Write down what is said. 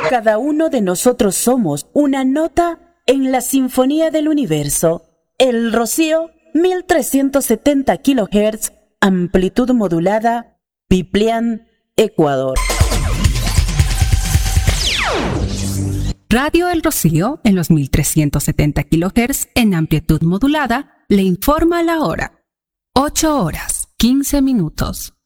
Cada uno de nosotros somos una nota en la sinfonía del universo. El Rocío, 1370 kHz, amplitud modulada, Piplián, Ecuador. Radio El Rocío, en los 1370 kHz en amplitud modulada, le informa la hora. 8 horas, 15 minutos.